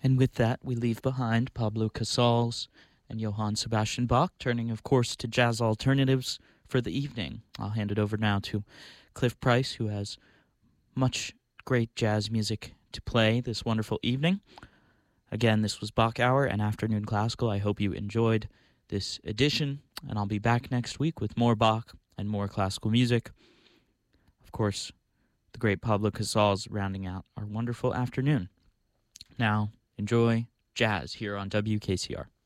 And with that, we leave behind Pablo Casals and Johann Sebastian Bach, turning, of course, to jazz alternatives for the evening. I'll hand it over now to Cliff Price, who has much great jazz music to play this wonderful evening. Again, this was Bach Hour and Afternoon Classical. I hope you enjoyed this edition, and I'll be back next week with more Bach and more classical music. Of course, the great Pablo Casals rounding out our wonderful afternoon. Now, enjoy jazz here on WKCR.